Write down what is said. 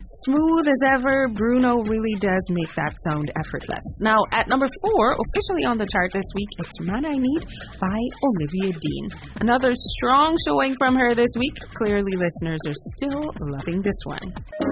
Smooth as ever, Bruno really does make that sound effortless. Now, at number 4, officially on the chart this week, it's Man I Need by Olivia Dean. Another strong showing from her this week. Clearly, listeners are still loving this one.